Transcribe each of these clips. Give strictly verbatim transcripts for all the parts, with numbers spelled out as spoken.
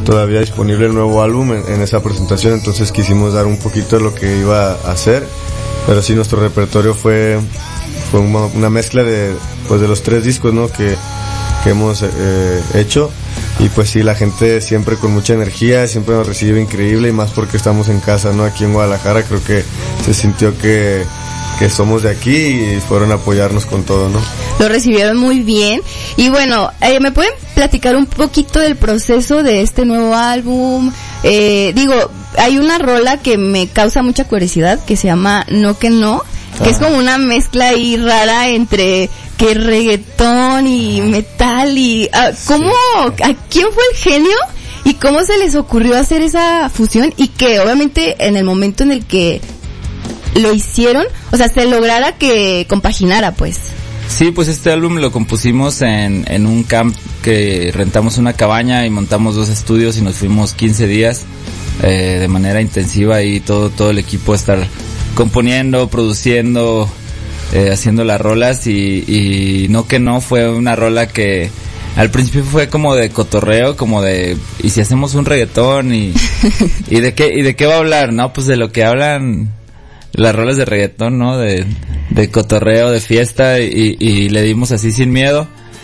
todavía disponible el nuevo álbum en, en esa presentación, entonces quisimos dar un poquito de lo que iba a hacer, pero sí, nuestro repertorio fue fue una, una mezcla de pues de los tres discos, ¿no? que que hemos eh, hecho, y pues sí, la gente siempre con mucha energía, siempre nos recibe increíble, y más porque estamos en casa, ¿no? Aquí en Guadalajara creo que se sintió que que somos de aquí y fueron a apoyarnos con todo, ¿no? Lo recibieron muy bien. Y bueno, eh, ¿me pueden platicar un poquito del proceso de este nuevo álbum? Eh, digo, hay una rola que me causa mucha curiosidad que se llama No que No, que ah. es como una mezcla ahí rara entre que reggaetón y metal y... Uh, ¿Cómo? Sí. ¿A quién fue el genio? ¿Y cómo se les ocurrió hacer esa fusión? Y que obviamente en el momento en el que lo hicieron, o sea, se lograra que compaginara, pues. Sí, pues este álbum lo compusimos en, en un camp que rentamos una cabaña y montamos dos estudios y nos fuimos quince días eh, de manera intensiva, y todo todo el equipo estar componiendo, produciendo, eh, haciendo las rolas, y, y No que No fue una rola que al principio fue como de cotorreo, como de, ¿y si hacemos un reggaetón? Y, y de qué, y de qué va a hablar, ¿no? Pues de lo que hablan las rolas de reggaetón, ¿no? De, de cotorreo, de fiesta, y, y le dimos así sin miedo.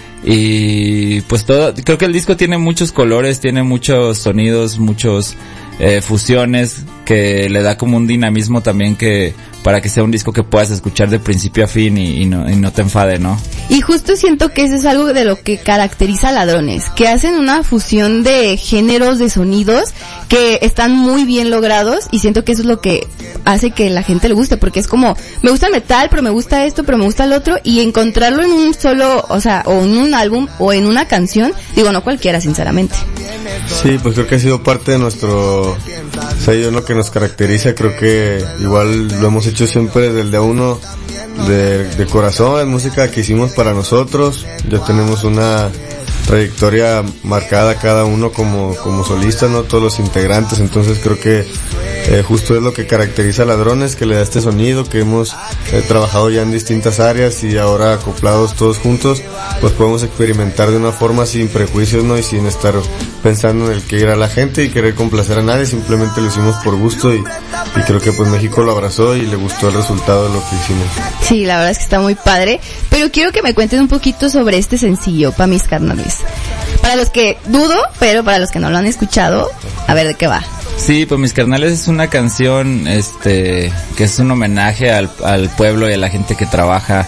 Y pues todo, creo que el disco tiene muchos colores, tiene muchos sonidos, muchos eh, fusiones, que le da como un dinamismo también, que para que sea un disco que puedas escuchar de principio a fin y, y, no, y no te enfade, ¿no? Y justo siento que eso es algo de lo que caracteriza a Ladrones, que hacen una fusión de géneros, de sonidos, que están muy bien logrados, y siento que eso es lo que hace que la gente le guste, porque es como, me gusta el metal, pero me gusta esto, pero me gusta el otro, y encontrarlo en un solo, o sea, o en un álbum, o en una canción, digo, no cualquiera, sinceramente. Sí, pues creo que ha sido parte de nuestro sello, lo que nos caracteriza. Creo que igual lo hemos hecho siempre desde el día uno, de, de corazón, es música que hicimos para nosotros. Ya tenemos una trayectoria marcada cada uno como como solistas, no todos los integrantes, entonces creo que eh, justo es lo que caracteriza a Ladrones, que le da este sonido, que hemos eh, trabajado ya en distintas áreas, y ahora acoplados todos juntos pues podemos experimentar de una forma sin prejuicios, ¿no? Y sin estar pensando en el que ir a la gente y querer complacer a nadie, simplemente lo hicimos por gusto, y, y creo que pues México lo abrazó y le gustó el resultado de lo que hicimos. Sí, la verdad es que está muy padre, pero quiero que me cuenten un poquito sobre este sencillo, Pa' Mis Carnales. Para los que dudo, pero para los que no lo han escuchado, a ver de qué va. Sí, pues Mis Carnales es una canción este que es un homenaje al, al pueblo y a la gente que trabaja,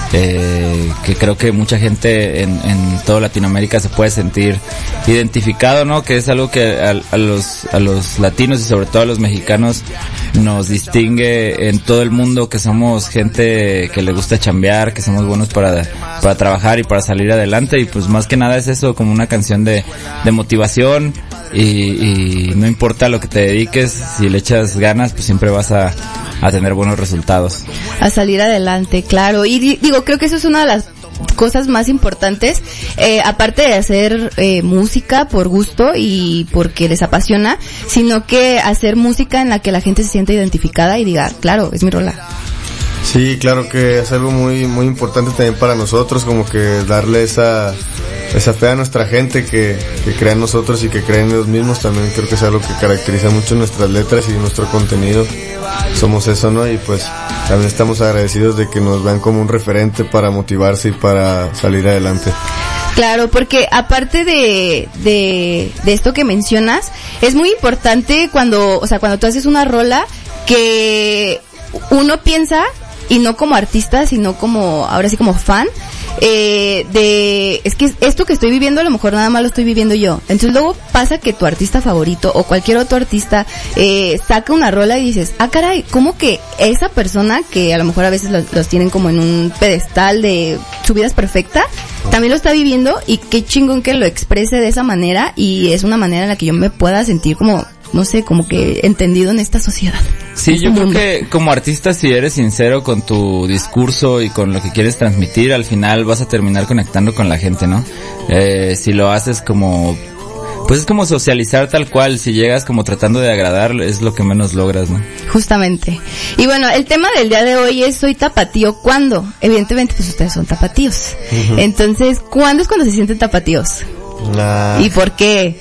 eh, que creo que mucha gente en, en toda Latinoamérica se puede sentir identificado, ¿no? Que es algo que a, a los a los latinos y sobre todo a los mexicanos nos distingue en todo el mundo, que somos gente que le gusta chambear, que somos buenos para para trabajar y para salir adelante, y pues más que nada es eso, como una canción de de motivación. Y, y no importa lo que te dediques, si le echas ganas, pues siempre vas a, a tener buenos resultados. A salir adelante, claro. Y di, digo, creo que eso es una de las cosas más importantes, eh, aparte de hacer eh, música por gusto y porque les apasiona, sino que hacer música en la que la gente se sienta identificada y diga, claro, es mi rola. Sí, claro que es algo muy muy importante también para nosotros, como que darle esa esa fe a nuestra gente, que, que crea en nosotros y que cree en ellos mismos. También creo que es algo que caracteriza mucho nuestras letras y nuestro contenido. Somos eso, ¿no? Y pues también estamos agradecidos de que nos vean como un referente para motivarse y para salir adelante. Claro, porque aparte de, de, de esto que mencionas, es muy importante cuando, o sea, cuando tú haces una rola, que uno piensa, y no como artista, sino como, ahora sí como fan, eh, de, es que esto que estoy viviendo a lo mejor nada más lo estoy viviendo yo. Entonces luego pasa que tu artista favorito o cualquier otro artista eh, saca una rola y dices, ah caray, ¿cómo que esa persona que a lo mejor a veces los, los tienen como en un pedestal de su vida es perfecta, también lo está viviendo, y qué chingón que lo exprese de esa manera, y es una manera en la que yo me pueda sentir como, no sé, como que entendido en esta sociedad. Sí, yo creo que como artista, si eres sincero con tu discurso y con lo que quieres transmitir, al final vas a terminar conectando con la gente, ¿no? Eh, si lo haces como, pues es como socializar tal cual, si llegas como tratando de agradar, es lo que menos logras, ¿no? Justamente. Y bueno, el tema del día de hoy es soy tapatío, ¿cuándo? Evidentemente, pues ustedes son tapatíos. Uh-huh. Entonces, ¿cuándo es cuando se sienten tapatíos? Nah. ¿Y por qué?